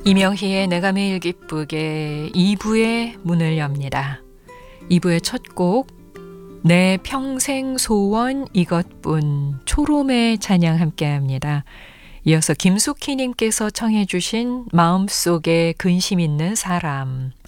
이명희의 내가 매일 기쁘게 2부의 문을 엽니다. 2부의 첫 곡, 내 평생 소원 이것뿐 초롬의 찬양 함께합니다. 이어서 김숙희님께서 청해 주신 마음속에 근심 있는 사람,